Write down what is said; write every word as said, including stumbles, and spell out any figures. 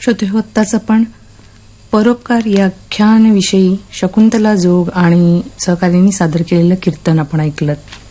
श्रोते हो, आत्ताच आपण परोपकार या आख्यानाविषयी शकुंतला जोग आणि सहकार्यांनी सादर केलेलं कीर्तन आपण ऐकलं.